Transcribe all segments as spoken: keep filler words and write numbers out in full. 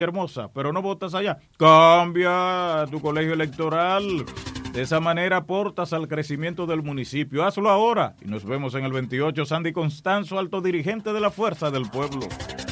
Hermosa, pero no votas allá. Cambia tu colegio electoral. De esa manera aportas al crecimiento del municipio. Hazlo ahora. Y nos vemos en el veintiocho. Sandy Constanzo, alto dirigente de la Fuerza del Pueblo.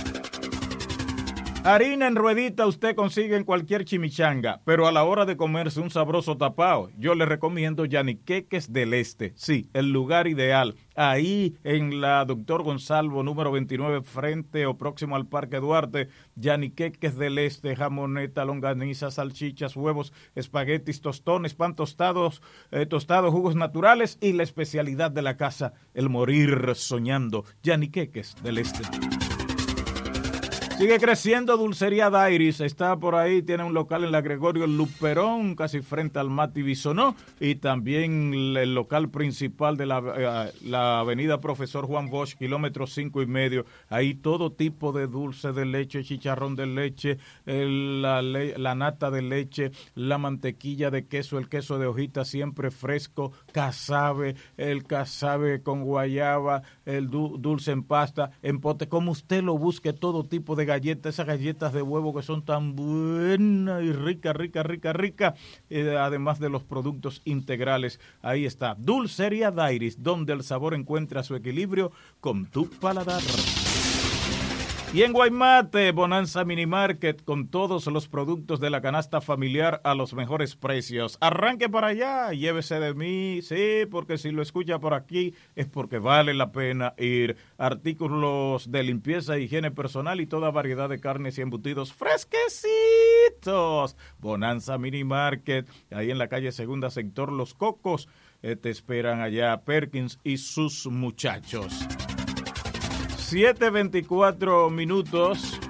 Harina en ruedita usted consigue en cualquier chimichanga, pero a la hora de comerse un sabroso tapao, yo le recomiendo Yaniqueques del Este. Sí, el lugar ideal. Ahí en la Doctor Gonzalvo, número veintinueve, frente o próximo al Parque Duarte, Yaniqueques del Este, jamoneta, longaniza, salchichas, huevos, espaguetis, tostones, pan tostados, eh, tostados, jugos naturales y la especialidad de la casa, el morir soñando. Yaniqueques del Este. Sigue creciendo Dulcería Dairis, está por ahí, tiene un local en la Gregorio Luperón, casi frente al Mati Bisonó, y también el local principal de la, eh, la avenida Profesor Juan Bosch, kilómetro cinco y medio. Ahí todo tipo de dulce de leche, chicharrón de leche, el, la, la nata de leche, la mantequilla de queso, el queso de hojita siempre fresco, casabe, el casabe con guayaba, el du, dulce en pasta, en pote, como usted lo busque, todo tipo de galletas, esas galletas de huevo que son tan buenas y ricas, ricas, ricas, ricas, eh, además de los productos integrales. Ahí está, Dulcería Dairis, donde el sabor encuentra su equilibrio con tu paladar. Y en Guaymate, Bonanza Mini Market, con todos los productos de la canasta familiar a los mejores precios. Arranque para allá, llévese de mí, sí, porque si lo escucha por aquí es porque vale la pena ir. Artículos de limpieza e higiene personal y toda variedad de carnes y embutidos fresquecitos. Bonanza Mini Market, ahí en la calle Segunda, sector Los Cocos, eh, te esperan allá Perkins y sus muchachos. siete veinticuatro minutos,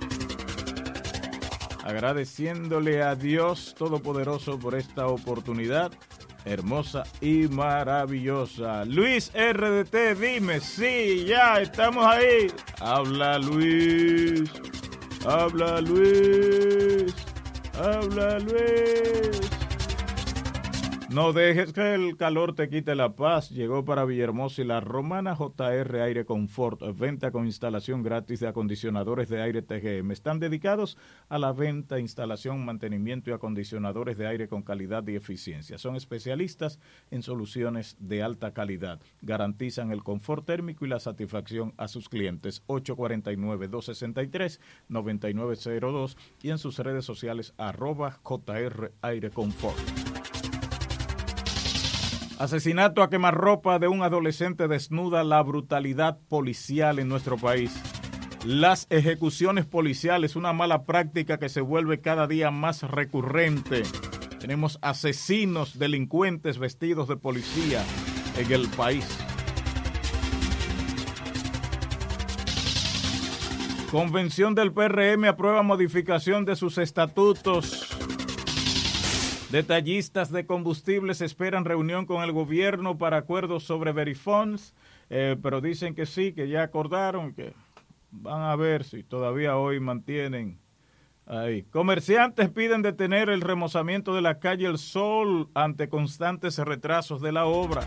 agradeciéndole a Dios Todopoderoso por esta oportunidad hermosa y maravillosa. Luis R D T, dime, sí, ya estamos ahí. Habla Luis, habla Luis, habla Luis. No dejes que el calor te quite la paz. Llegó para Villahermosa y La Romana J R Aire Confort. Venta con instalación gratis de acondicionadores de aire T G M. Están dedicados a la venta, instalación, mantenimiento y acondicionadores de aire con calidad y eficiencia. Son especialistas en soluciones de alta calidad. Garantizan el confort térmico y la satisfacción a sus clientes. ocho cuatro nueve, dos seis tres, nueve nueve cero dos y en sus redes sociales arroba J R Aire Confort. Asesinato a quemarropa de un adolescente desnuda la brutalidad policial en nuestro país. Las ejecuciones policiales, una mala práctica que se vuelve cada día más recurrente. Tenemos asesinos, delincuentes vestidos de policía en el país. Convención del P R M aprueba modificación de sus estatutos. Detallistas de combustibles esperan reunión con el gobierno para acuerdos sobre Verifonds, eh, pero dicen que sí, que ya acordaron, que van a ver si todavía hoy mantienen ahí. Comerciantes piden detener el remozamiento de la calle El Sol ante constantes retrasos de la obra.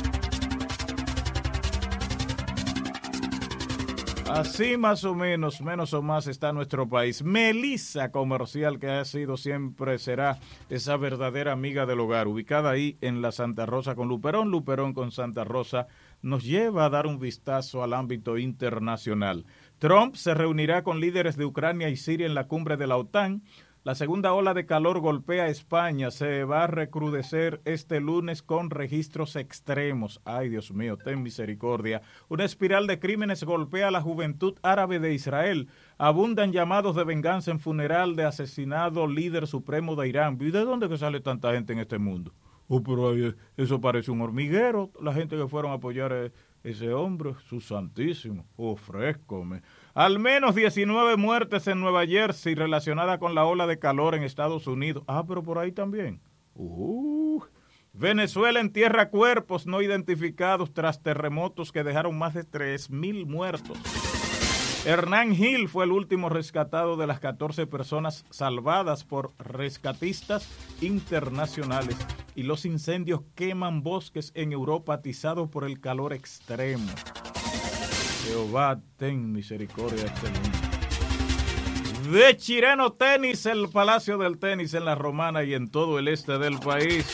Así más o menos, menos o más está nuestro país. Melissa Comercial, que ha sido siempre, será esa verdadera amiga del hogar, ubicada ahí en la Santa Rosa con Luperón, Luperón con Santa Rosa, nos lleva a dar un vistazo al ámbito internacional. Trump se reunirá con líderes de Ucrania y Siria en la cumbre de la OTAN. La segunda ola de calor golpea a España. Se va a recrudecer este lunes con registros extremos. Ay, Dios mío, ten misericordia. Una espiral de crímenes golpea a la juventud árabe de Israel. Abundan llamados de venganza en funeral de asesinado líder supremo de Irán. ¿Y de dónde que sale tanta gente en este mundo? Oh, pero ahí, eso parece un hormiguero. La gente que fueron a apoyar a ese hombre, su santísimo. Oh, fresco, me... Al menos diecinueve muertes en Nueva Jersey relacionadas con la ola de calor en Estados Unidos. Ah, pero por ahí también. Uh, Venezuela entierra cuerpos no identificados tras terremotos que dejaron más de tres mil muertos. Hernán Gil fue el último rescatado de las catorce personas salvadas por rescatistas internacionales. Y los incendios queman bosques en Europa atizados por el calor extremo. Jehová, ten misericordia de este mundo. de Chireno Tenis, el Palacio del Tenis en La Romana y en todo el este del país.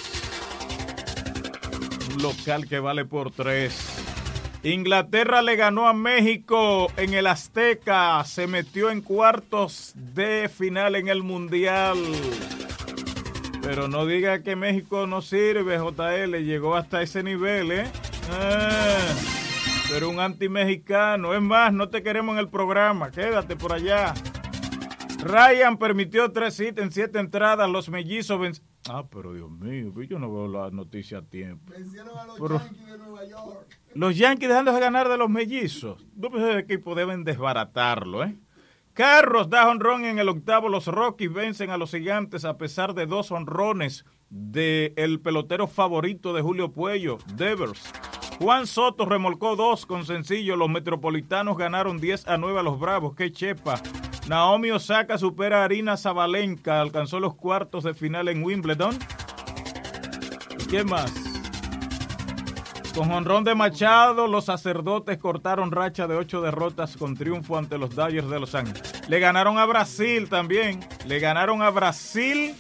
Un local que vale por tres. Inglaterra le ganó a México en el Azteca, se metió en cuartos de final en el Mundial. Pero no diga que México no sirve, J L, llegó hasta ese nivel, ¿eh? Ah, pero un anti-mexicano. Es más, no te queremos en el programa, quédate por allá. Ryan permitió tres hits en siete entradas, los mellizos vencieron. Ah, pero Dios mío, yo no veo la noticia a tiempo. Vencieron a los pero... Yankees de Nueva York. Los Yankees dejando de ganar de los mellizos. Dos equipos deben desbaratarlo, ¿eh? Carros da honrón en el octavo. Los Rockies vencen a los Gigantes a pesar de dos honrones del pelotero favorito de Julio Puello, Devers. Juan Soto remolcó dos con sencillo. Los Metropolitanos ganaron diez a nueve a los Bravos. ¡Qué chepa! Naomi Osaka supera a Arina Zabalenka. Alcanzó los cuartos de final en Wimbledon. ¿Qué más? Con jonrón de Machado, los Sacerdotes cortaron racha de ocho derrotas con triunfo ante los Dodgers de Los Ángeles. Le ganaron a Brasil también. Le ganaron a Brasil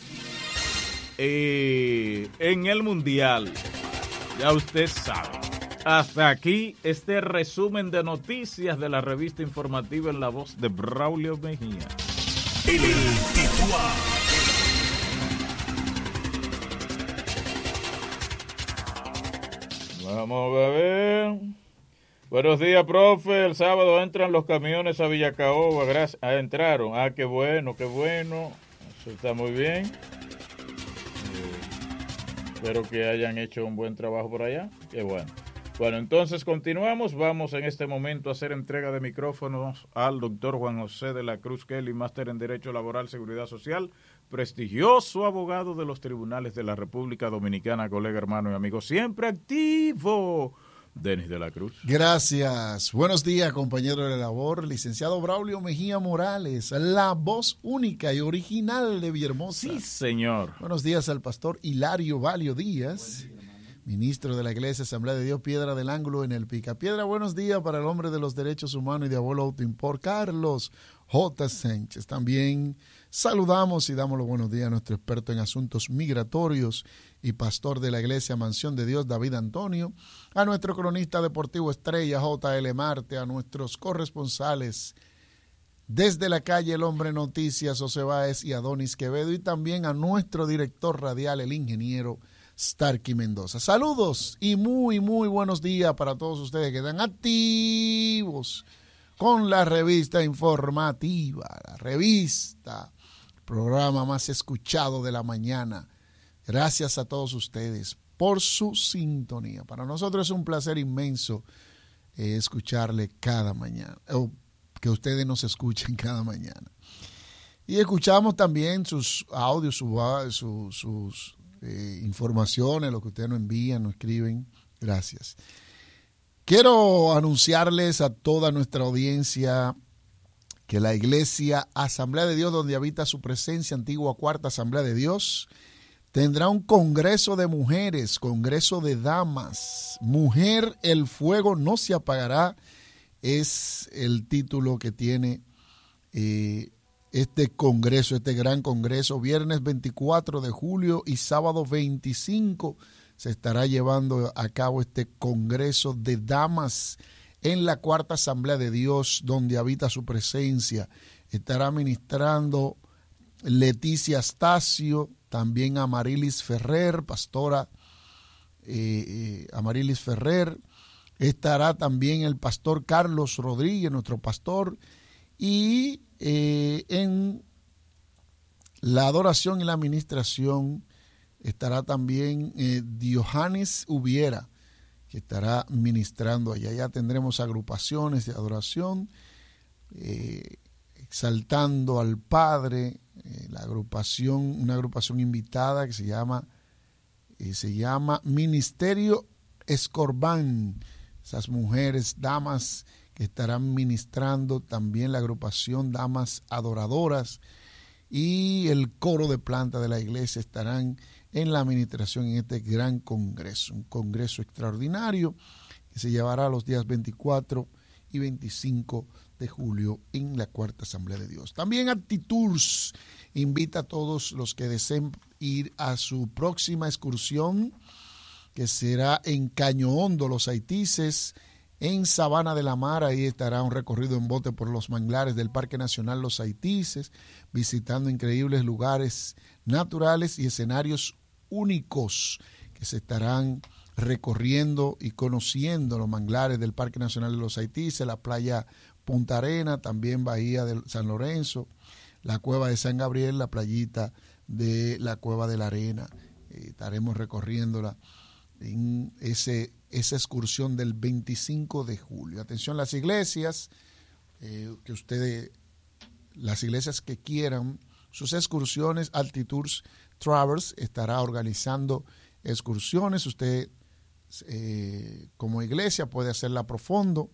eh, en el Mundial. Ya usted sabe. Hasta aquí este resumen de noticias de la revista informativa en la voz de Braulio Mejía. El titular. Vamos a ver. Buenos días, profe. El sábado entran los camiones a Villacaoba. Gracias. Ah, entraron. Ah, qué bueno, qué bueno. Eso está muy bien. Eh, espero que hayan hecho un buen trabajo por allá. Qué bueno. Bueno, entonces continuamos. Vamos en este momento a hacer entrega de micrófonos al doctor Juan José de la Cruz Kelly, máster en Derecho Laboral, Seguridad Social, prestigioso abogado de los tribunales de la República Dominicana, colega, hermano y amigo, siempre activo, Denis de la Cruz. Gracias. Buenos días, compañero de labor, licenciado Braulio Mejía Morales, la voz única y original de Villahermosa. Sí, señor. Buenos días al pastor Hilario Valio Díaz, ministro de la Iglesia Asamblea de Dios, Piedra del Ángulo en el Picapiedra. Buenos días para el hombre de los derechos humanos y de Abuelo Autoimport, Carlos J. Sánchez. También saludamos y damos los buenos días a nuestro experto en asuntos migratorios y pastor de la Iglesia Mansión de Dios, David Antonio, a nuestro cronista deportivo estrella, J L Marte, a nuestros corresponsales desde la calle El Hombre Noticias, José Báez y Adonis Quevedo, y también a nuestro director radial, el ingeniero Starky Mendoza. Saludos y muy, muy buenos días para todos ustedes que están activos con la revista informativa, la revista, programa más escuchado de la mañana. Gracias a todos ustedes por su sintonía. Para nosotros es un placer inmenso eh, escucharle cada mañana, o que ustedes nos escuchen cada mañana. Y escuchamos también sus audios, su, su, sus Eh, informaciones, lo que ustedes nos envían, nos escriben. Gracias. Quiero anunciarles a toda nuestra audiencia que la Iglesia Asamblea de Dios, donde habita su presencia, antigua Cuarta Asamblea de Dios, tendrá un congreso de mujeres, congreso de damas. Mujer, el fuego no se apagará, es el título que tiene eh, este congreso, este gran congreso. Viernes veinticuatro de julio y sábado veinticinco se estará llevando a cabo este congreso de damas en la Cuarta Asamblea de Dios, donde habita su presencia. Estará ministrando Leticia Astacio, también Amarilis Ferrer, pastora eh, eh, Amarilis Ferrer. Estará también el pastor Carlos Rodríguez, nuestro pastor, y Eh, en la adoración y la administración estará también eh, Diohanes Ubiera, que estará ministrando allá. Ya tendremos agrupaciones de adoración, eh, exaltando al Padre, eh, la agrupación, una agrupación invitada que se llama, eh, se llama Ministerio Escorbán. Esas mujeres, damas, que estarán ministrando, también la agrupación Damas Adoradoras y el coro de planta de la iglesia estarán en la administración en este gran congreso, un congreso extraordinario que se llevará los días veinticuatro y veinticinco de julio en la Cuarta Asamblea de Dios. También ActiTours invita a todos los que deseen ir a su próxima excursión, que será en Caño Hondo, Los Haitises, en Sabana de la Mar. Ahí estará un recorrido en bote por los manglares del Parque Nacional Los Haitises, visitando increíbles lugares naturales y escenarios únicos que se estarán recorriendo y conociendo los manglares del Parque Nacional de Los Haitises, la playa Punta Arena, también Bahía de San Lorenzo, la Cueva de San Gabriel, la playita de la Cueva de la Arena. Eh, estaremos recorriéndola en ese, esa excursión del veinticinco de julio. Atención, las iglesias, eh, que ustedes, las iglesias que quieran sus excursiones, ActiTours Travels estará organizando excursiones. Usted eh, como iglesia puede hacerla profundo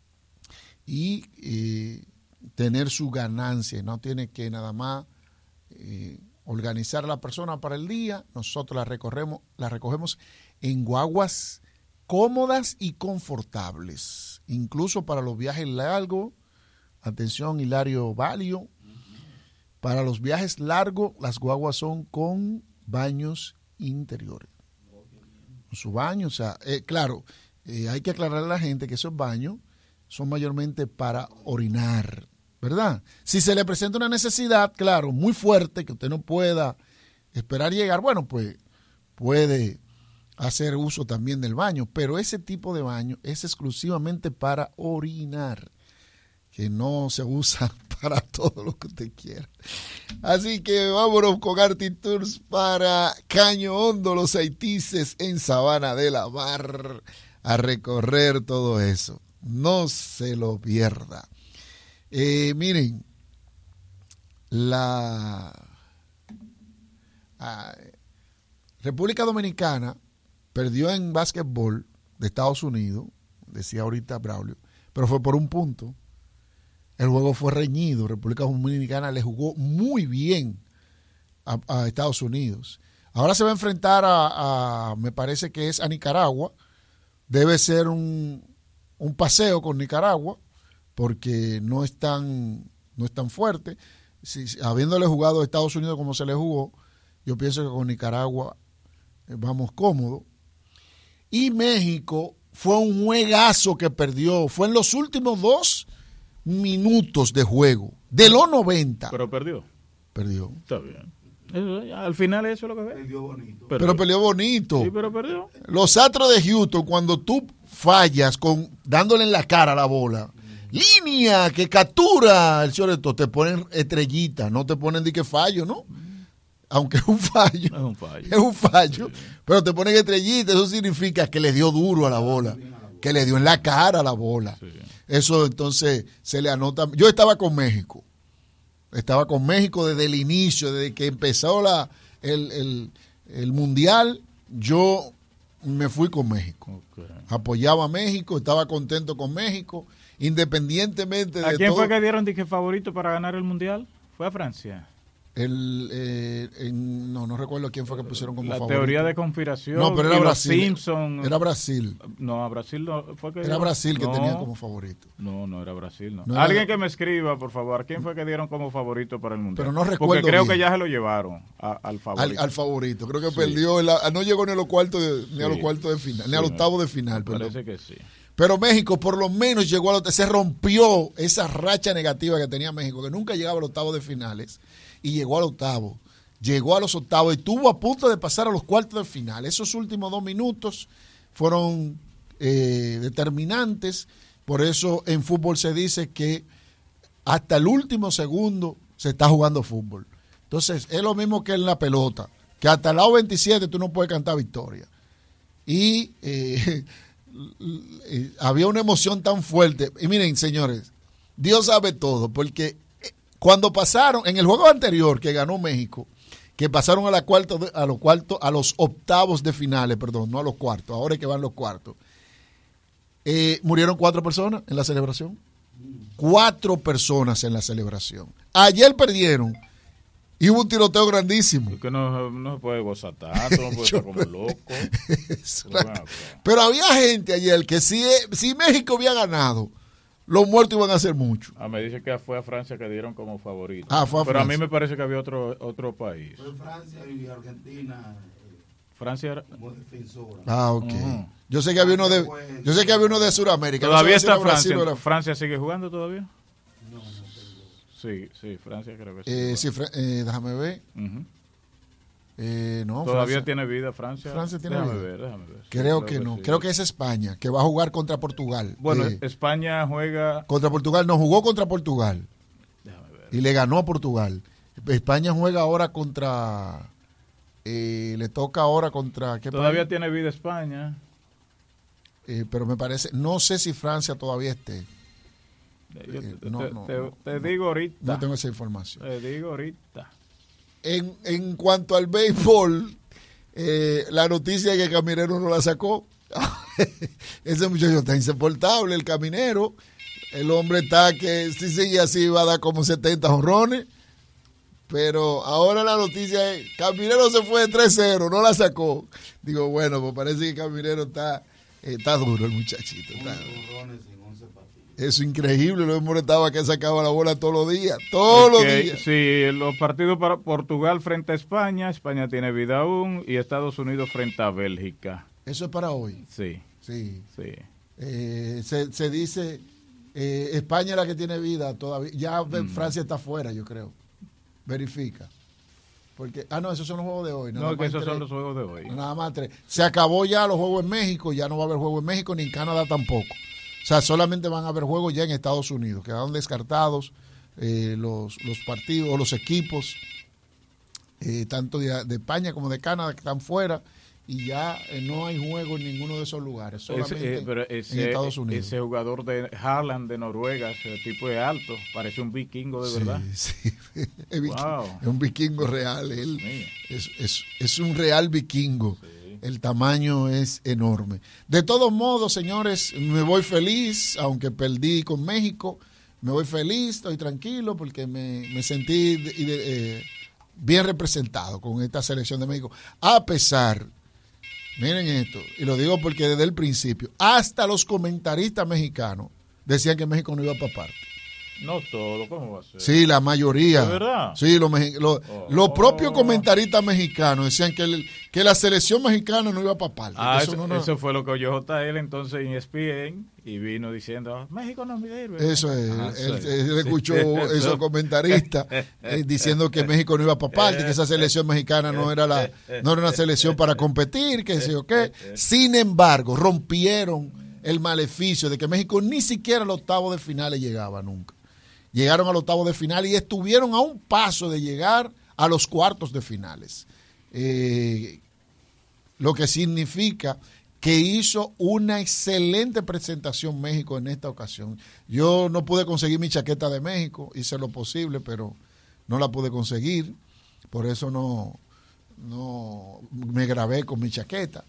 y eh, tener su ganancia. No tiene que nada más eh, organizar a la persona para el día. Nosotros la recorremos, la recogemos en guaguas cómodas y confortables, incluso para los viajes largos. Atención, Hilario Valio, para los viajes largos las guaguas son con baños interiores. Su baño, o sea, eh, claro, eh, hay que aclararle a la gente que esos baños son mayormente para orinar, ¿verdad? Si se le presenta una necesidad, claro, muy fuerte, que usted no pueda esperar llegar, bueno, pues puede hacer uso también del baño, pero ese tipo de baño es exclusivamente para orinar, que no se usa para todo lo que usted quiera. Así que vámonos con ActiTours para Caño Hondo, Los Haitises, en Sabana de la Mar, a recorrer todo eso. No se lo pierda. Eh, miren, la ah, República Dominicana perdió en básquetbol de Estados Unidos, decía ahorita Braulio, pero fue por un punto. El juego fue reñido. República Dominicana le jugó muy bien a, a Estados Unidos. Ahora se va a enfrentar a, a, me parece que es a Nicaragua. Debe ser un, un paseo con Nicaragua, porque no es tan, no es tan fuerte. Si, si, habiéndole jugado a Estados Unidos como se le jugó, yo pienso que con Nicaragua eh, vamos cómodos. Y México fue un juegazo que perdió. Fue en los últimos dos minutos de juego, de los noventa. Pero perdió. Perdió. Está bien. Eso, al final eso es lo que ve. Perdió bonito. Perdió. Pero perdió bonito. Sí, pero perdió. Los Astros de Houston, cuando tú fallas con dándole en la cara a la bola, mm. línea que captura el shortstop, te ponen estrellita, no te ponen de que fallo, ¿no? Mm. Aunque es un fallo. Es un fallo. Es un fallo. Sí. Pero te ponen estrellita, eso significa que le dio duro a la bola, que le dio en la cara a la bola. Sí. Eso entonces se le anota. Yo estaba con México. Estaba con México desde el inicio, desde que empezó la, el, el, el mundial. Yo me fui con México. Okay. Apoyaba a México, estaba contento con México, independientemente de todo. ¿A quién fue que dieron de que favorito para ganar el mundial? ¿Fue a Francia? El, eh, en, no, no recuerdo quién fue que pusieron como la favorito. La teoría de conspiración. No, pero era Brasil. Simpson, era Brasil. No, a Brasil no. Fue que era dieron, Brasil que no, tenía como favorito. No, no era Brasil, no. no era, Alguien que me escriba, por favor. ¿Quién fue que dieron como favorito para el mundial? Pero no recuerdo. Porque creo bien. que ya se lo llevaron a, al favorito. Al, al favorito. Creo que sí. perdió. El, no llegó ni a los cuartos de, ni sí. a los cuartos de final, sí, ni al octavo de final. Me parece que sí. Pero México por lo menos llegó a los, se rompió esa racha negativa que tenía México, que nunca llegaba a los octavos de finales, y llegó al octavo. Llegó a los octavos y estuvo a punto de pasar a los cuartos de final. Esos últimos dos minutos fueron eh, determinantes. Por eso en fútbol se dice que hasta el último segundo se está jugando fútbol. Entonces es lo mismo que en la pelota, que hasta el lado veintisiete tú no puedes cantar victoria. Y eh, había una emoción tan fuerte. Y miren, señores, Dios sabe todo, porque cuando pasaron, en el juego anterior que ganó México, que pasaron a la cuarto, a los cuartos, a los octavos de finales, perdón, no a los cuartos, ahora es que van los cuartos. Eh, murieron cuatro personas en la celebración. Cuatro personas en la celebración. Ayer perdieron y hubo un tiroteo grandísimo. Es que no, no se puede gozar tanto, no puede estar como loco. Pero había gente ayer que si, si México había ganado, los muertos iban a ser muchos. Ah, me dice que fue a Francia que dieron como favorito. Ah, fue a Pero Francia. a mí me parece que había otro otro país. Fue Francia y Argentina. Francia era... Como defensora. Ah, ok. Uh-huh. Yo sé que había uno de, yo sé que había uno de Sudamérica. Todavía no sé si está era Brasil Francia. o era- ¿Francia sigue jugando todavía? No, no tengo. Sí, sí, Francia creo que sí. Eh, sí, Fra- eh, déjame ver. Ujú. Eh, no, ¿Todavía Francia- tiene vida Francia? Francia tiene déjame vida. ver, déjame ver. Sí, Creo que no. sí. Creo que es España, que va a jugar contra Portugal. Bueno, Eh, España juega... contra Portugal, no jugó contra Portugal Déjame ver. y le ganó a Portugal. España juega ahora contra. Eh, le toca ahora contra. ¿qué Todavía país? tiene vida España. Eh, pero me parece. No sé si Francia todavía esté. Yo Eh, te, no, te- no, te- no, te no. digo ahorita. No tengo esa información. Te digo ahorita. En, en cuanto al béisbol, eh, la noticia es que Caminero no la sacó. Ese muchacho está insoportable, el Caminero. El hombre está que si sigue así va a dar como setenta jonrones. Pero ahora la noticia es, Caminero se fue de tres cero, no la sacó. Digo, bueno, pues parece que Caminero está, eh, está duro el muchachito. Está, once jonrones en once partidos. eso es increíble, lo molestaba que sacaba la bola todos los días, todos Ok, los días. sí, los partidos para Portugal frente a España, España tiene vida aún, y Estados Unidos frente a Bélgica. Eso es para hoy. Sí, Sí. sí. Eh, se, se dice, eh, España es la que tiene vida todavía. Ya Mm. Francia está fuera, yo creo. Verifica. Porque, ah, no, esos son los juegos de hoy. Nada No, que más esos tres. son los juegos de hoy. Nada más tres. Se acabó ya los juegos en México, ya no va a haber juegos en México ni en Canadá tampoco. O sea, solamente van a haber juegos ya en Estados Unidos. Quedaron descartados eh, los, los partidos o los equipos, eh, tanto de, de España como de Canadá, que están fuera. Y ya eh, no hay juego en ninguno de esos lugares, solamente Ese, eh, pero en ese, Estados Unidos. ese jugador de Haaland de Noruega, ese tipo de alto, parece un vikingo de verdad. Sí, sí. Es, viking- Wow. es un vikingo real. Él mío. es, es, es un real vikingo. El tamaño es enorme. De todos modos, señores, me voy feliz, aunque perdí con México. Me voy feliz, estoy tranquilo porque me, me sentí de- de- eh, bien representado con esta selección de México. A pesar, miren esto, y lo digo porque desde el principio, hasta los comentaristas mexicanos decían que México no iba para parte. No todo, ¿cómo va a ser? Sí, la mayoría. ¿De verdad? Sí, los, meji- los, Oh. los propios comentaristas mexicanos decían que, el- que la selección mexicana no iba para parte. Ah, que eso, no- no- eso fue lo que oyó J L entonces en E S P N y vino diciendo, México no me sirve. Eso es, Ah, él, sí. él escuchó Sí, esos eso. comentaristas eh, diciendo que México no iba para parte, que esa selección mexicana no era la no era una selección para competir, que sé yo qué. Sin embargo, rompieron el maleficio de que México ni siquiera al octavo de finales llegaba nunca. Llegaron al octavo de final y estuvieron a un paso de llegar a los cuartos de finales. Eh, lo que significa que hizo una excelente presentación México en esta ocasión. Yo no pude conseguir mi chaqueta de México, hice lo posible, pero no la pude conseguir, por eso no, no me grabé con mi chaqueta,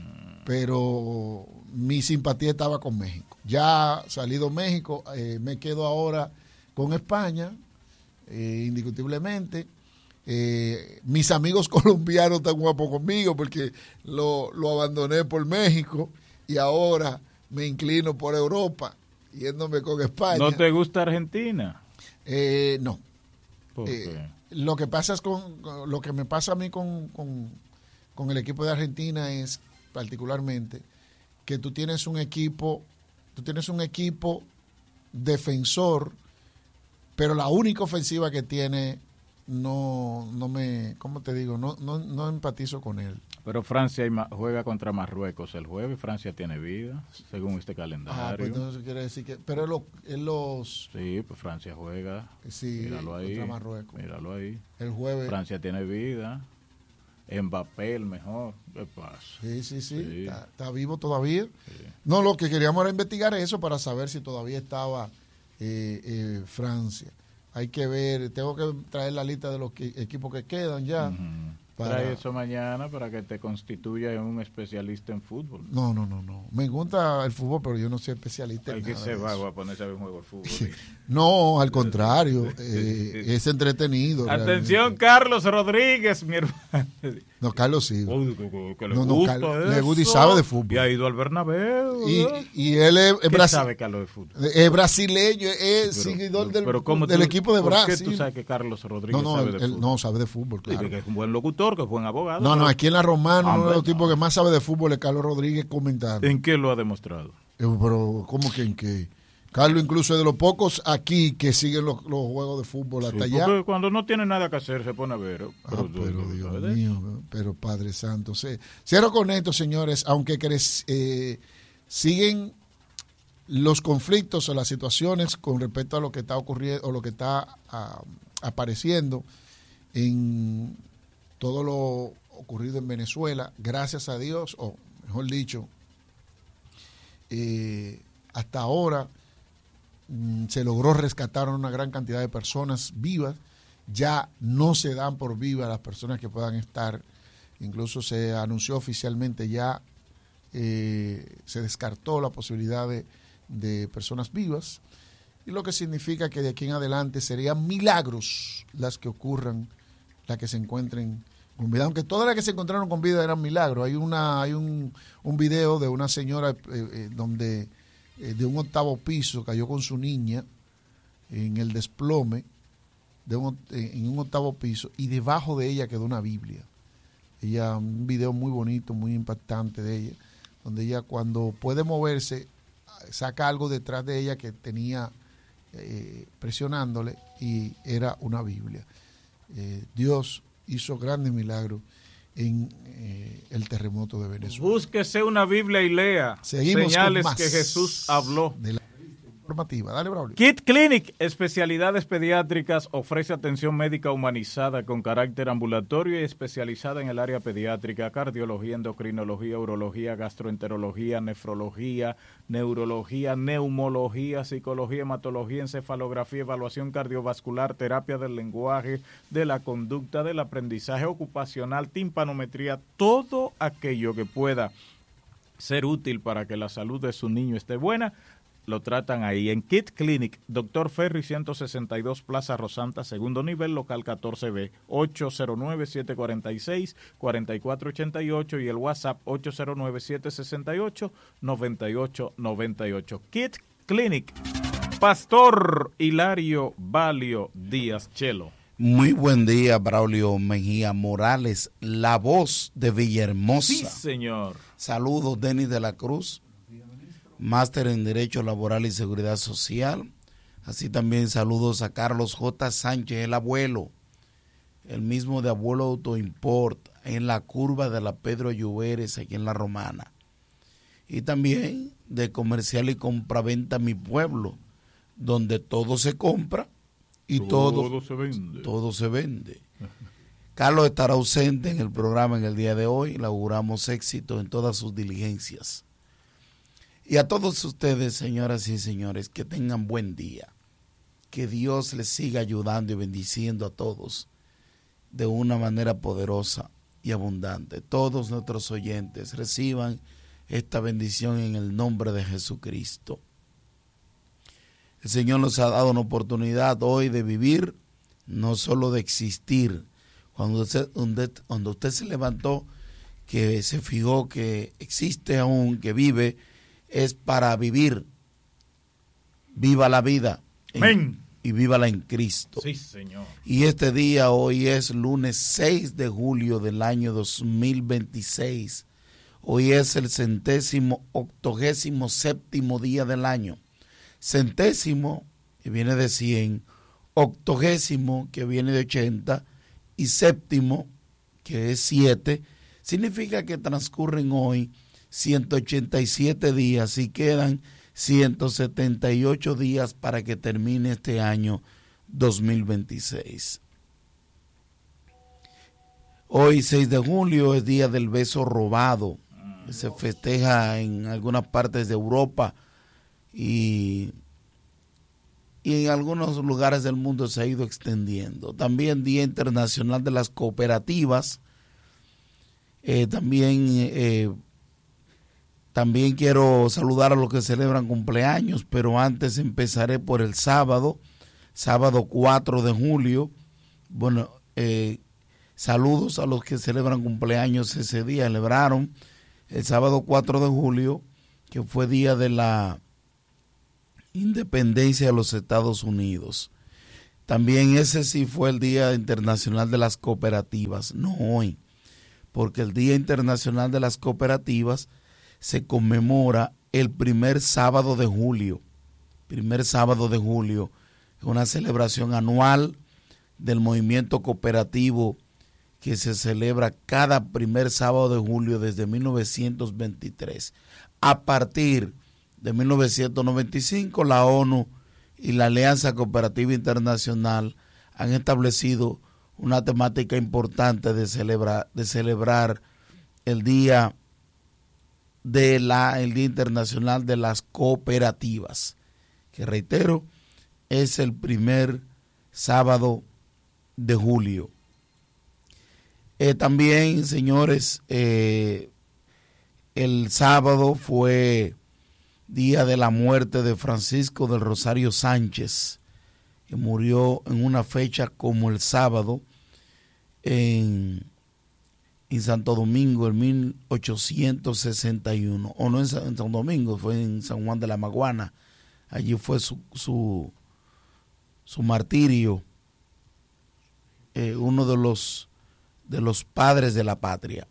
pero mi simpatía estaba con México. Ya salido México, eh, me quedo ahora con España, eh, indiscutiblemente. Eh, mis amigos colombianos están guapos conmigo porque lo, lo abandoné por México y ahora me inclino por Europa, yéndome con España. ¿No te gusta Argentina? Eh, no. ¿Por Eh, qué? lo que pasa es con, con- lo que me pasa a mí con, con, con el equipo de Argentina es particularmente que tú tienes un equipo, tú tienes un equipo defensor, pero la única ofensiva que tiene no, no me, ¿cómo te digo? No, no, no empatizo con él. Pero Francia y Ma- juega contra Marruecos el jueves. Francia tiene vida, según este Ah, calendario. pues entonces quiere decir que, pero él, lo- él los, Sí, pues Francia juega. sí, Míralo ahí. contra Marruecos. Míralo ahí. El jueves. Francia tiene vida. Mbappé el mejor. ¿Qué pasa? Sí, sí, sí, Sí. Está, está vivo todavía. Sí. No, lo que queríamos era investigar eso para saber si todavía estaba eh, eh, Francia. Hay que ver, tengo que traer la lista de los que- equipos que quedan ya. Ujú. para- Trae eso mañana para que te constituya en un especialista en fútbol. No, no, no, no. Me gusta el fútbol, pero yo no soy especialista en Hay que nada se de va eso. a ponerse a ver un juego de fútbol. No, al contrario, eh, es entretenido. Atención, realmente. Carlos Rodríguez, mi hermano. No, Carlos sí. Uy, que, que- que le No, no, gusta Carlos- eso. le gusta y sabe de fútbol. Y ha ido al Bernabéu. Y, ¿verdad? y él es, es ¿Qué brasi- sabe Carlos de fútbol? es brasileño, es Pero- seguidor pero- del, pero ¿cómo del tú- equipo de ¿por qué Brasil. tú sabes que Carlos Rodríguez No, no, sabe él, de él fútbol? no sabe de fútbol, Sí, claro. que es un buen locutor, que es buen abogado. No, no, pero- aquí en la Romana, Ah, uno de los bueno. tipos que más sabe de fútbol es Carlos Rodríguez comentando. ¿En qué lo ha demostrado? Eh, Pero, ¿cómo que en qué? Carlos incluso es de los pocos aquí que siguen los, los juegos de fútbol hasta Sí, allá. porque cuando no tiene nada que hacer se pone a ver. Ah, Pero, tú- pero tú Dios sabes de- mío, pero Padre Santo. Sí. Cierro con esto, señores, aunque crec- eh, siguen los conflictos o las situaciones con respecto a lo que está ocurriendo o lo que está ah, apareciendo en todo lo ocurrido en Venezuela, gracias a Dios, o mejor dicho, eh, hasta ahora mm, se logró rescatar a una gran cantidad de personas vivas. Ya no se dan por vivas las personas que puedan estar. Incluso se anunció oficialmente ya, eh, se descartó la posibilidad de, de personas vivas. Y lo que significa que de aquí en adelante serían milagros las que ocurran, las que se encuentren con vida. Aunque todas las que se encontraron con vida eran milagros. Hay una hay un, un video de una señora eh, eh, donde eh, de un octavo piso cayó con su niña en el desplome de un, en un octavo piso y debajo de ella quedó una Biblia. Ella, un video muy bonito, muy impactante de ella, donde ella cuando puede moverse saca algo detrás de ella que tenía eh, presionándole y era una Biblia. Eh, Dios hizo grandes milagros en eh, el terremoto de Venezuela. Búsquese una Biblia y lea. Seguimos Señales con más que Jesús habló. de la informativa. Dale, Braulio. Kid Clinic, especialidades pediátricas, ofrece atención médica humanizada con carácter ambulatorio y especializada en el área pediátrica, cardiología, endocrinología, urología, gastroenterología, nefrología, neurología, neumología, psicología, hematología, encefalografía, evaluación cardiovascular, terapia del lenguaje, de la conducta, del aprendizaje ocupacional, timpanometría, todo aquello que pueda ser útil para que la salud de su niño esté buena. Lo tratan ahí en Kid Clinic, Doctor Ferry ciento sesenta y dos Plaza Rosanta, segundo nivel, local catorce B, ocho cero nueve, siete cuatro seis, cuatro cuatro ocho ocho y el WhatsApp ocho cero nueve, siete seis ocho, nueve ocho nueve ocho. Kid Clinic, Pastor Hilario Valio Díaz Chelo. Muy buen día, Braulio Mejía Morales, la voz de Villahermosa. Sí, señor. Saludos, Denis de la Cruz, máster en Derecho Laboral y Seguridad Social. Así también saludos a Carlos J. Sánchez, el abuelo, el mismo de Abuelo Auto Import, en la curva de la Pedro Lluveres, aquí en La Romana. Y también de Comercial y Compraventa Mi Pueblo, donde todo se compra y todo, todo se vende. todo se vende. Carlos estará ausente en el programa en el día de hoy. Le auguramos éxito en todas sus diligencias. Y a todos ustedes, señoras y señores, que tengan buen día. Que Dios les siga ayudando y bendiciendo a todos de una manera poderosa y abundante. Todos nuestros oyentes reciban esta bendición en el nombre de Jesucristo. El Señor nos ha dado una oportunidad hoy de vivir, no solo de existir. Cuando usted, cuando usted se levantó, que se fijó que existe aún, que vive, es para vivir. Viva la vida. En, Amén. Y vívala en Cristo. Sí, señor. Y este día, hoy es lunes seis de julio del año dos mil veintiséis. Hoy es el centésimo, octogésimo séptimo día del año. Centésimo, que viene de cien, octogésimo, que viene de ochenta, y séptimo, que es siete, significa que transcurren hoy ciento ochenta y siete días y quedan ciento setenta y ocho días para que termine este año dos mil veintiséis. Hoy, seis de julio, es día del beso robado. Se festeja en algunas partes de Europa y, y en algunos lugares del mundo se ha ido extendiendo. También Día Internacional de las Cooperativas. Eh, también, eh, también quiero saludar a los que celebran cumpleaños, pero antes empezaré por el sábado, sábado cuatro de julio. Bueno, eh, Saludos a los que celebran cumpleaños ese día. Celebraron el sábado cuatro de julio, que fue día de la independencia de los Estados Unidos. También ese sí fue el Día Internacional de las Cooperativas, no hoy, porque el Día Internacional de las Cooperativas se conmemora el primer sábado de julio. Primer sábado de julio, es una celebración anual del movimiento cooperativo que se celebra cada primer sábado de julio desde mil novecientos veintitrés. A partir de mil novecientos noventa y cinco, la ONU y la Alianza Cooperativa Internacional han establecido una temática importante de celebrar, de celebrar el día de la, el Día Internacional de las Cooperativas, que reitero, es el primer sábado de julio. Eh, también, señores, eh, el sábado fue día de la muerte de Francisco del Rosario Sánchez, que murió en una fecha como el sábado en, en Santo Domingo en mil ochocientos sesenta y uno, o no en Santo Domingo, fue en San Juan de la Maguana. Allí fue su, su, su martirio, eh, uno de los, de los padres de la patria.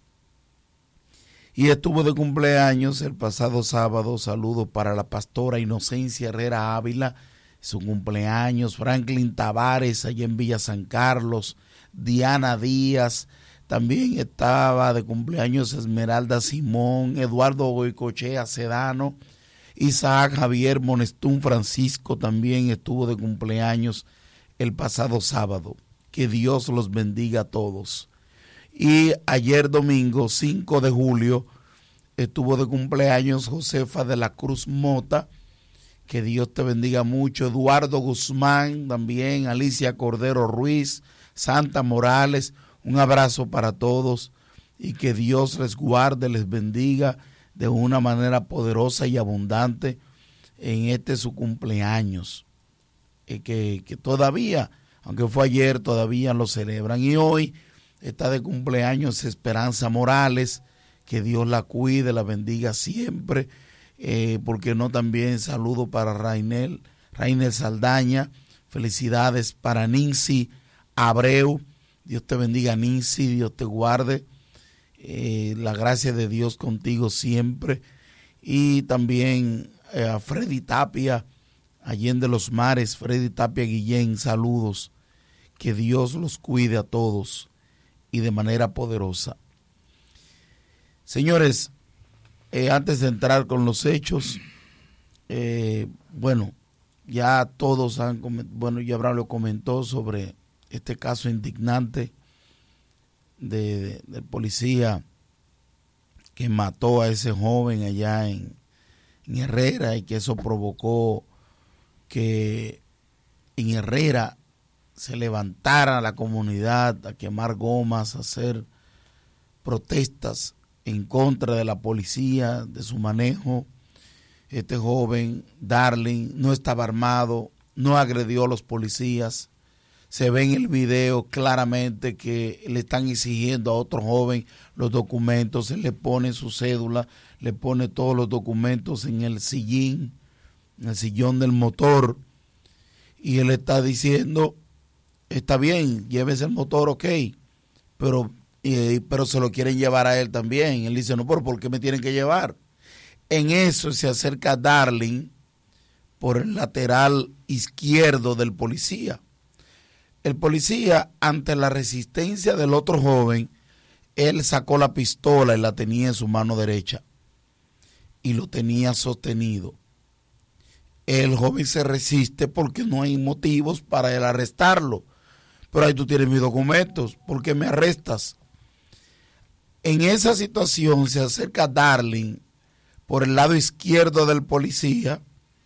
Y estuvo de cumpleaños el pasado sábado. Saludos para la pastora Inocencia Herrera Ávila, su cumpleaños. Franklin Tavares, allá en Villa San Carlos. Diana Díaz, también estaba de cumpleaños Esmeralda Simón, Eduardo Goicochea Sedano, Isaac Javier Monestún Francisco también estuvo de cumpleaños el pasado sábado. Que Dios los bendiga a todos. Y ayer domingo cinco de julio estuvo de cumpleaños Josefa de la Cruz Mota, que Dios te bendiga mucho. Eduardo Guzmán también, Alicia Cordero Ruiz, Santa Morales, un abrazo para todos y que Dios les guarde, les bendiga de una manera poderosa y abundante en este su cumpleaños, eh, que, que todavía, aunque fue ayer, todavía lo celebran. Y hoy está de cumpleaños Esperanza Morales, que Dios la cuide, la bendiga siempre, eh, porque no también saludo para Rainel, Rainel Saldaña, felicidades para Nincy Abreu, Dios te bendiga Nincy, Dios te guarde, eh, la gracia de Dios contigo siempre, y también eh, a Freddy Tapia, Allende los Mares, Freddy Tapia Guillén, saludos, que Dios los cuide a todos y de manera poderosa. Señores, eh, antes de entrar con los hechos, eh, bueno, ya todos han, bueno, ya Abraham lo comentó sobre este caso indignante de, de, del policía que mató a ese joven allá en, en Herrera, y que eso provocó que en Herrera se levantara la comunidad a quemar gomas, a hacer protestas en contra de la policía, de su manejo. Este joven, Darling, no estaba armado, no agredió a los policías. Se ve en el video claramente que le están exigiendo a otro joven los documentos, se le pone su cédula, le pone todos los documentos en el sillín, en el sillón del motor, y él está diciendo, está bien, llévese el motor, ok, pero, eh, pero se lo quieren llevar a él también. Él dice, no, pero ¿por qué me tienen que llevar? En eso se acerca Darling por el lateral izquierdo del policía. El policía, ante la resistencia del otro joven, él sacó la pistola y la tenía en su mano derecha y lo tenía sostenido. El joven se resiste porque no hay motivos para él arrestarlo. Pero ahí tú tienes mis documentos, ¿por qué me arrestas? En esa situación se acerca Darling por el lado izquierdo del policía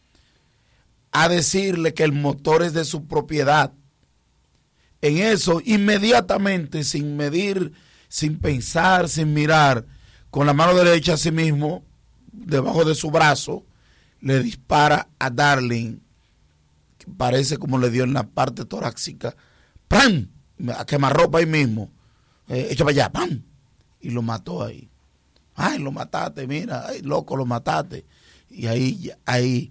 a decirle que el motor es de su propiedad. En eso, inmediatamente, sin medir, sin pensar, sin mirar, con la mano derecha a sí mismo, debajo de su brazo, le dispara a Darling, que parece como le dio en la parte torácica, ¡pram!, a quemarropa ahí mismo, eh, echa para allá, ¡pam! Y lo mató ahí. Ay, lo mataste, mira, ay, loco, lo mataste. Y ahí, ahí,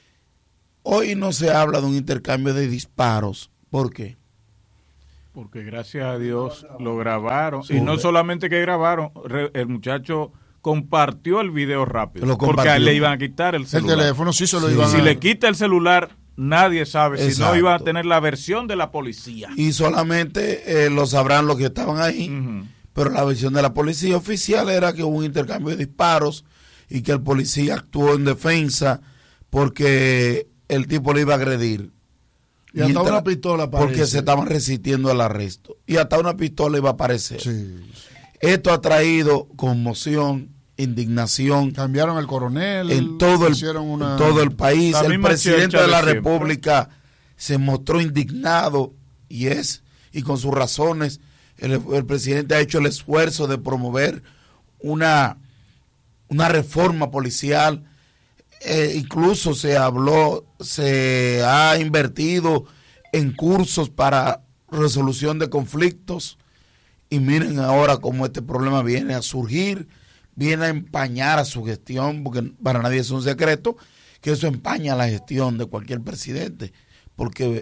hoy no se habla de un intercambio de disparos. ¿Por qué? Porque gracias a Dios lo grabaron. Y no solamente que grabaron, el muchacho compartió el video rápido. Lo porque a él le iban a quitar el celular. El teléfono sí se lo Sí. iban a... Si le quita el celular, nadie sabe. Si Exacto. no, iba a tener la versión de la policía. Y solamente eh, lo sabrán los que estaban ahí. Uh-huh. Pero la versión de la policía oficial era que hubo un intercambio de disparos y que el policía actuó en defensa porque el tipo le iba a agredir. Y hasta Mientras- una pistola aparece. Porque se estaban resistiendo al arresto. Y hasta una pistola iba a aparecer. Sí. Esto ha traído conmoción, indignación Cambiaron al coronel. en todo el, hicieron una... en todo el país. La El misma presidente chelcha de la de siempre. República se mostró indignado y es, y con sus razones, el, el presidente ha hecho el esfuerzo de promover una, una reforma policial. Eh, incluso se habló, se ha invertido en cursos para resolución de conflictos y miren ahora cómo este problema viene a surgir, viene a empañar a su gestión, porque para nadie es un secreto que eso empaña la gestión de cualquier presidente, porque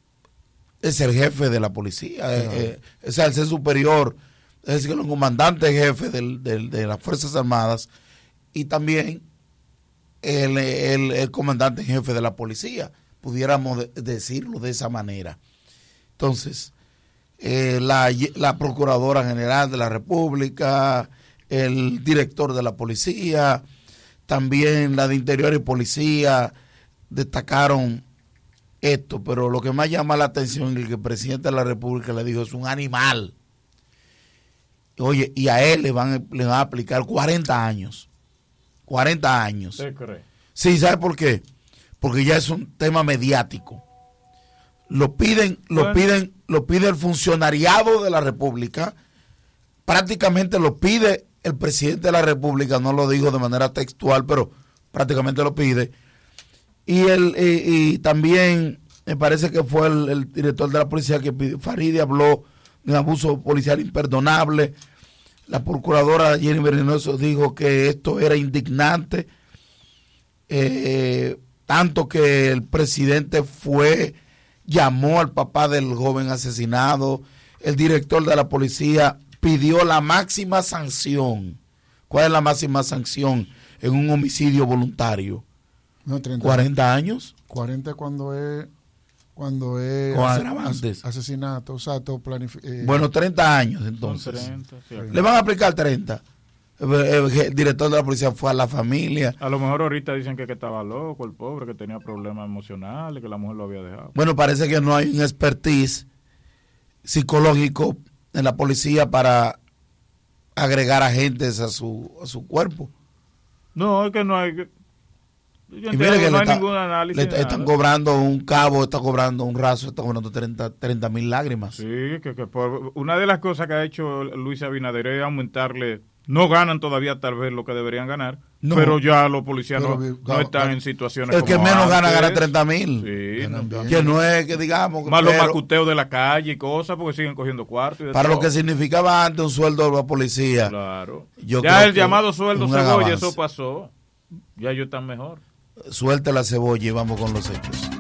es el jefe de la policía, Claro. eh, eh, es el ser superior, es decir, el comandante jefe del, del, de las Fuerzas Armadas y también el, el, el comandante jefe de la policía, pudiéramos de, decirlo de esa manera. Entonces, eh, la, la Procuradora General de la República, el director de la policía, también la de Interior y Policía, destacaron esto, pero lo que más llama la atención es que el presidente de la República le dijo, es un animal. Oye, y a él le van, le van a aplicar cuarenta años. cuarenta años. ¿Usted cree? Sí, ¿sabe por qué? Porque ya es un tema mediático. Lo piden, lo Bueno. piden, lo pide el funcionariado de la República, prácticamente lo pide el presidente de la República, no lo digo de manera textual, pero prácticamente lo pide. Y el y, y también me parece que fue el, el director de la policía que pidió, Faridi habló de un abuso policial imperdonable. La procuradora Jenny Reynoso dijo que esto era indignante, eh, tanto que el presidente fue, llamó al papá del joven asesinado, el director de la policía pidió la máxima sanción. ¿Cuál es la máxima sanción en un homicidio voluntario? No, treinta. ¿cuarenta años? cuarenta cuando es... Cuando es Con as- agravantes. as- asesinato, exacto, planifi- eh, Bueno, treinta años Son entonces. treinta, sí. Le van a aplicar treinta. El, el- el director de la policía fue a la familia. A lo mejor ahorita dicen que, que estaba loco, el pobre, que tenía problemas emocionales, que la mujer lo había dejado. Bueno, parece que no hay un expertise psicológico en la policía para agregar agentes a su, a su cuerpo. No, es que no hay... que- Yo Y entiendo mire que que no le, hay está- ningún análisis. le ni están nada. cobrando un cabo, está cobrando un raso, está cobrando treinta mil lágrimas. Sí, que, que por, una de las cosas que ha hecho Luis Abinader es aumentarle, no ganan todavía tal vez lo que deberían ganar, No. pero ya los policías Pero, no, eh, no ga- están ga- en situaciones El que como menos gana antes. gana treinta mil. Sí, no, Ganan bien. Que no es que digamos. más los pero macuteos de la calle y cosas, porque siguen cogiendo cuartos. y de para lo todo. que significaba antes un sueldo de la policía. Claro. Yo Ya creo el que llamado sueldo un gran cebolla, avance. eso pasó. Ya ellos están mejor. Suelte la cebolla y vamos con los hechos.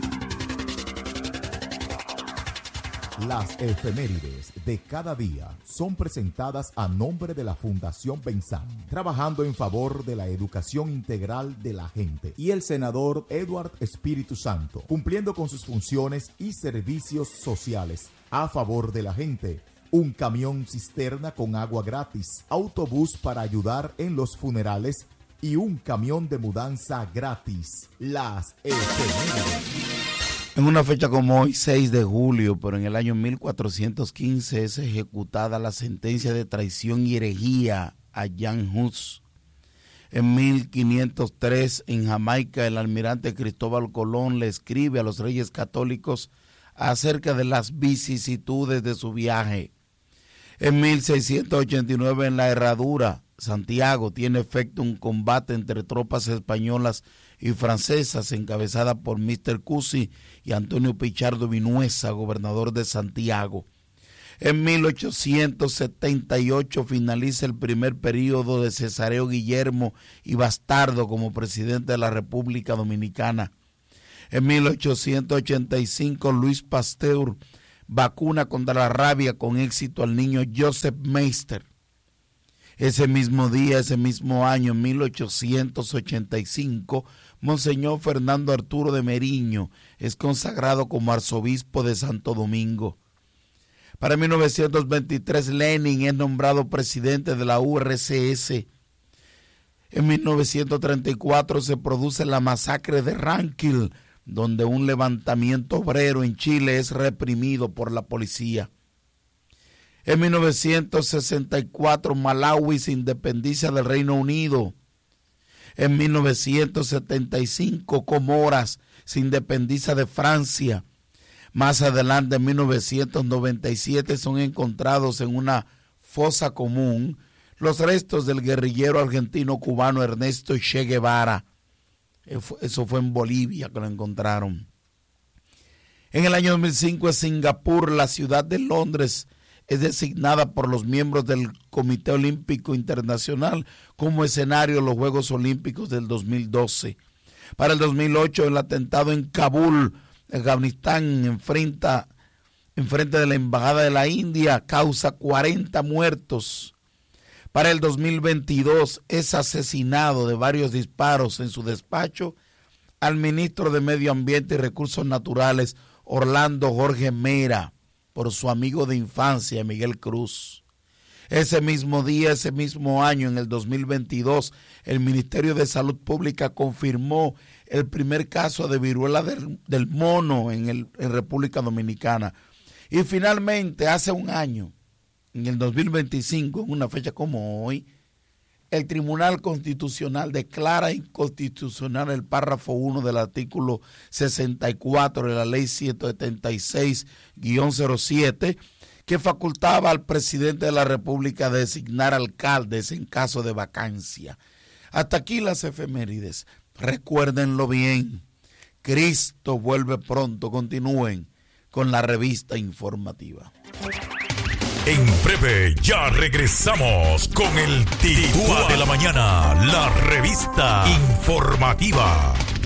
Las efemérides de cada día son presentadas a nombre de la Fundación Benzán, trabajando en favor de la educación integral de la gente, y el senador Edward Espíritu Santo, cumpliendo con sus funciones y servicios sociales a favor de la gente. Un camión cisterna con agua gratis, autobús para ayudar en los funerales y un camión de mudanza gratis. Las efemérides. En una fecha como hoy, seis de julio, pero en el año mil cuatrocientos quince es ejecutada la sentencia de traición y herejía a Jan Hus. En mil quinientos tres, en Jamaica, el almirante Cristóbal Colón le escribe a los reyes católicos acerca de las vicisitudes de su viaje. En mil seiscientos ochenta y nueve, en la Herradura, Santiago, tiene efecto un combate entre tropas españolas y francesas encabezada por mister Cusi y Antonio Pichardo Vinuesa, gobernador de Santiago. En mil ochocientos setenta y ocho finaliza el primer periodo de Cesáreo Guillermo y Bastardo como presidente de la República Dominicana. En mil ochocientos ochenta y cinco Luis Pasteur vacuna contra la rabia con éxito al niño Joseph Meister. Ese mismo día, ese mismo año, en mil ochocientos ochenta y cinco, Monseñor Fernando Arturo de Meriño es consagrado como arzobispo de Santo Domingo. Para mil novecientos veintitrés, Lenin es nombrado presidente de la U R C S. En mil novecientos treinta y cuatro se produce la masacre de Ranquil, donde un levantamiento obrero en Chile es reprimido por la policía. En mil novecientos sesenta y cuatro, Malawi se independiza del Reino Unido. En mil novecientos setenta y cinco, Comoras se independiza de Francia. Más adelante, en mil novecientos noventa y siete, son encontrados en una fosa común los restos del guerrillero argentino-cubano Ernesto Che Guevara. Eso fue en Bolivia que lo encontraron. En el año dos mil cinco, en Singapur, la ciudad de Londres es designada por los miembros del Comité Olímpico Internacional como escenario de los Juegos Olímpicos del dos mil doce. Para el dos mil ocho, el atentado en Kabul, Afganistán, enfrenta, enfrente de la Embajada de la India, causa cuarenta muertos. Para el dos mil veintidós, es asesinado de varios disparos en su despacho al ministro de Medio Ambiente y Recursos Naturales, Orlando Jorge Mera, por su amigo de infancia, Miguel Cruz. Ese mismo día, ese mismo año, en el dos mil veintidós, el Ministerio de Salud Pública confirmó el primer caso de viruela del, del mono en, el, en República Dominicana. Y finalmente, hace un año, en el dos mil veinticinco, en una fecha como hoy, el Tribunal Constitucional declara inconstitucional el párrafo uno del artículo sesenta y cuatro de la Ley ciento setenta y seis guión cero siete, que facultaba al presidente de la República a designar alcaldes en caso de vacancia. Hasta aquí las efemérides. Recuérdenlo bien. Cristo vuelve pronto. Continúen con la revista informativa. En breve ya regresamos con el Titúa de la Mañana, la revista informativa.